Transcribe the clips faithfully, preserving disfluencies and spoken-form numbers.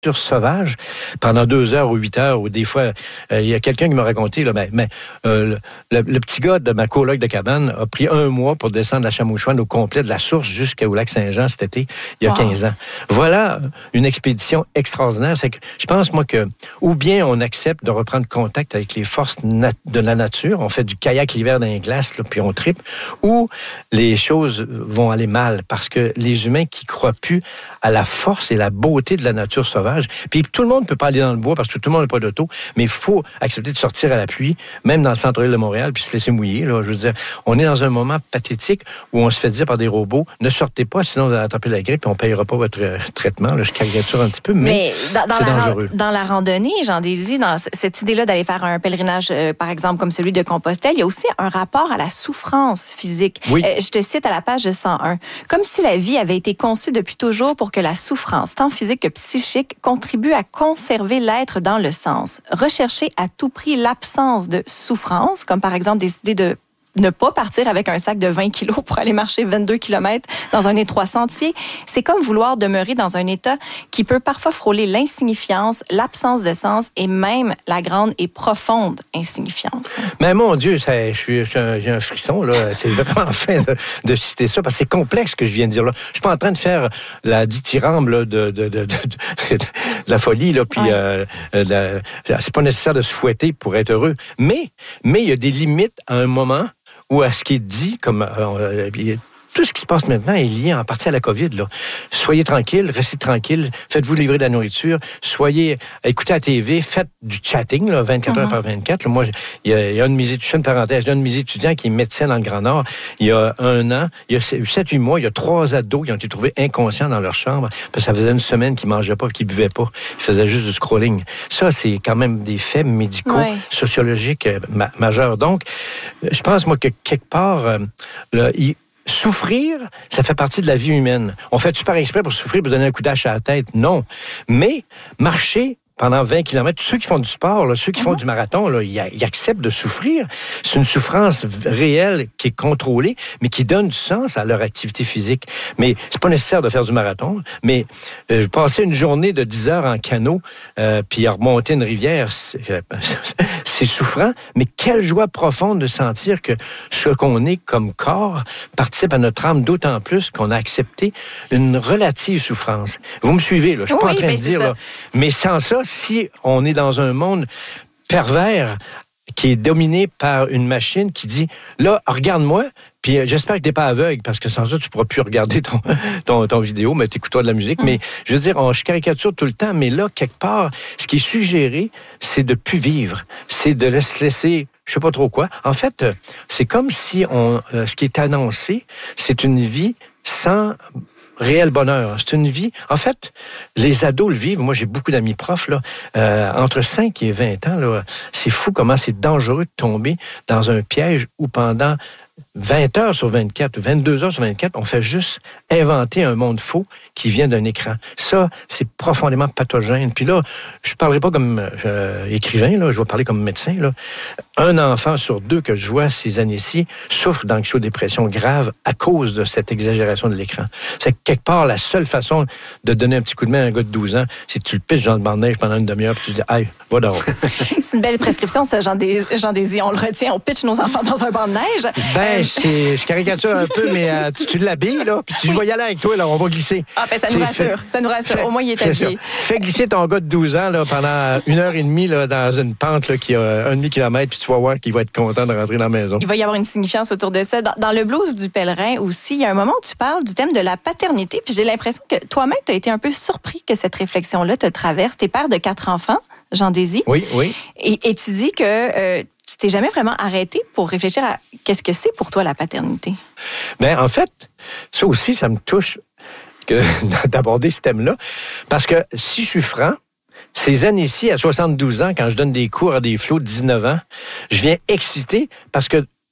sauvage pendant deux heures ou huit heures, ou des fois, il euh, y a quelqu'un qui m'a raconté, là, ben, ben, euh, le, le petit gars de ma coloc de cabane a pris un mois pour descendre la Chamouchouane au complet de la source jusqu'au lac Saint-Jean cet été, il y a wow. quinze ans. Voilà une expédition extraordinaire. C'est que je pense, moi, que ou bien on accepte de reprendre contact avec les forces nat- de la nature, on fait du kayak l'hiver dans les glaces, là, puis on tripe, ou les choses vont aller mal, parce que les humains qui croient plus à la force et la beauté de la nature sauvage. Puis tout le monde ne peut pas aller dans le bois parce que tout le monde n'a pas d'auto, mais il faut accepter de sortir à la pluie, même dans le centre-ville de Montréal, puis se laisser mouiller. Là. Je veux dire, on est dans un moment pathétique où on se fait dire par des robots, ne sortez pas, sinon vous allez attraper la grippe et on ne payera pas votre euh, traitement. Là, je caricature un petit peu, mais, mais dans, dans c'est la, dangereux. Dans la randonnée, Jean Désy, dans cette idée-là d'aller faire un pèlerinage, euh, par exemple, comme celui de Compostelle, il y a aussi un rapport à la souffrance physique. Oui. Euh, je te cite à la page cent un. Comme si la vie avait été conçue depuis toujours pour que la souffrance, tant physique que psychique, contribue à conserver l'être dans le sens. Rechercher à tout prix l'absence de souffrance, comme par exemple décider de ne pas partir avec un sac de vingt kilos pour aller marcher vingt-deux kilomètres dans un étroit sentier, c'est comme vouloir demeurer dans un état qui peut parfois frôler l'insignifiance, l'absence de sens et même la grande et profonde insignifiance. Mais mon Dieu, ça, je suis, j'ai un frisson, là. C'est vraiment fin de, de citer ça, parce que c'est complexe ce que je viens de dire là. Je suis pas en train de faire la dithyrambe là, de, de, de, de, de, de la folie, là, puis ouais. euh, la, c'est pas nécessaire de se fouetter pour être heureux. Mais, mais il y a des limites à un moment ou à ce qui est dit, comme euh, tout ce qui se passe maintenant est lié en partie à la COVID. Là. Soyez tranquille, restez tranquille, faites-vous livrer de la nourriture, soyez, écoutez la T V, faites du chatting, là, vingt-quatre mm-hmm. heures par vingt-quatre. Là. Moi, il y, y a un de mes étudiants, une parenthèse, il y a un de mes étudiants qui est médecin dans le Grand Nord. Il y a un an, il y a sept huit mois, il y a trois ados qui ont été trouvés inconscients dans leur chambre parce que ça faisait une semaine qu'ils ne mangeaient pas, qu'ils ne buvaient pas. Ils faisaient juste du scrolling. Ça, c'est quand même des faits médicaux, ouais. sociologiques euh, ma- majeurs. Donc, je pense, moi, que quelque part, euh, là, il souffrir, ça fait partie de la vie humaine. On fait super exprès pour souffrir, pour donner un coup d'âge à la tête? Non. Mais marcher pendant vingt kilomètres, ceux qui font du sport, là, ceux qui font mm-hmm. du marathon, là, ils, ils acceptent de souffrir. C'est une souffrance réelle qui est contrôlée, mais qui donne du sens à leur activité physique. Mais c'est pas nécessaire de faire du marathon. Mais euh, passer une journée de dix heures en canot, euh, puis à remonter une rivière, c'est, euh, c'est souffrant. Mais quelle joie profonde de sentir que ce qu'on est comme corps participe à notre âme, d'autant plus qu'on a accepté une relative souffrance. Vous me suivez, là? Je suis oui, pas en train mais de dire, là. Mais sans ça, si on est dans un monde pervers qui est dominé par une machine qui dit « Là, regarde-moi, puis j'espère que t'es pas aveugle, parce que sans ça, tu pourras plus regarder ton, ton, ton vidéo, mais t'écoutes-toi de la musique. Mm. » Mais je veux dire, on, je caricature tout le temps, mais là, quelque part, ce qui est suggéré, c'est de plus vivre. C'est de se laisser, je sais pas trop quoi. En fait, c'est comme si on, euh, ce qui est annoncé, c'est une vie sans réel bonheur. C'est une vie... En fait, les ados le vivent. Moi, j'ai beaucoup d'amis profs, là. Euh, entre cinq et vingt ans, là, c'est fou comment c'est dangereux de tomber dans un piège où pendant vingt heures sur vingt-quatre, vingt-deux heures sur vingt-quatre, on fait juste inventer un monde faux qui vient d'un écran. Ça, c'est profondément pathogène. Puis là, je ne parlerai pas comme euh, écrivain, là, je vais parler comme médecin. Là. Un enfant sur deux que je vois ces années-ci souffre d'anxio-dépression grave à cause de cette exagération de l'écran. C'est que quelque part, la seule façon de donner un petit coup de main à un gars de douze ans, c'est que tu le pitches dans le banc de neige pendant une demi-heure puis tu dis « Hey, va dehors. » C'est une belle prescription, ça, Jean Désy. On le retient, on pitche nos enfants dans un banc de neige. Ben, c'est, je caricature un peu, mais euh, tu, tu l'habilles, là, puis tu vas y aller avec toi, là, on va glisser. Ah, ben ça nous c'est, rassure, fait, ça nous rassure. Fait, au moins, il est habillé. Fais glisser ton gars de douze ans, là, pendant une heure et demie, là, dans une pente, là, qui a un demi-kilomètre, puis tu vas voir qu'il va être content de rentrer dans la maison. Il va y avoir une signifiance autour de ça. Dans, dans le blues du pèlerin aussi, il y a un moment où tu parles du thème de la paternité, puis j'ai l'impression que toi-même, tu as été un peu surpris que cette réflexion-là te traverse. T'es père de quatre enfants, Jean Désy. Oui, oui. Et, et tu dis que euh, tu t'es jamais vraiment arrêté pour réfléchir à qu'est-ce que c'est pour toi la paternité? Bien, en fait, ça aussi, ça me touche que, d'aborder ce thème-là. Parce que si je suis franc, ces années-ci, à soixante-douze ans, quand je donne des cours à des flots de dix-neuf ans, je viens excité parce que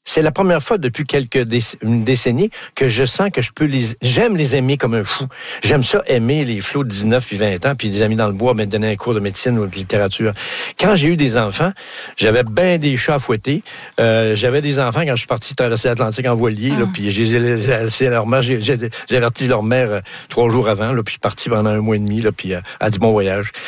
c'est la première fois depuis quelques déc- une décennie que je sens que je peux les... J'aime les aimer comme un fou. J'aime ça, aimer les flots de dix-neuf puis vingt ans, puis des amis dans le bois me donner un cours de médecine ou de littérature. Quand j'ai eu des enfants, j'avais bien des chats à fouetter. Euh, j'avais des enfants quand je suis parti traverser l'Atlantique en voilier, mmh. là, puis j'ai, j'ai, j'ai, leur mère, j'ai, j'ai, j'ai averti leur mère euh, trois jours avant, là, puis je suis parti pendant un mois et demi, là, puis euh, elle a dit bon voyage.